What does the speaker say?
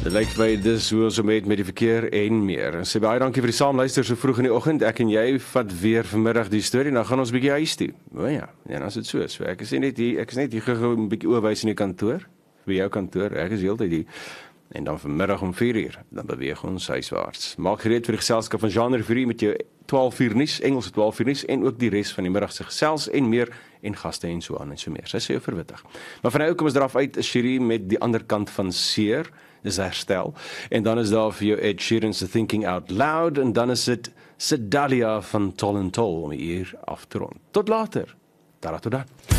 Dit lyk vir my dis hoe ons met die verkeer en meer. En sê baie dankie vir die saamluister so vroeg in die oggend. Ek en jy vat weer vanmiddag die storie, dan gaan ons bietjie huis toe. O ja, dan is dit so. Ek is net hier gou 'n bietjie oorwys in die kantoor, by jou kantoor. Ek is heeltyd hier. En dan vanmiddag om 4:00, dan beweeg ons huiswaarts. Maak gereed vir die geselskap van Jean Rivierie met jou 12:00 nuus, Engelse 12:00 nuus en ook die res van die middag se gesels en meer en gaste en so aan en so meer. Sy sê jou verwittig. Maar van nou kom ons draf uit, Cherie met die ander kant van seer, dis herstel. En dan is daar vir jou Ed Sheeran's The Thinking Out Loud en dan is dit Sedalia van Toll & Toll om hier af te rond. Tot later. Tara tot dan.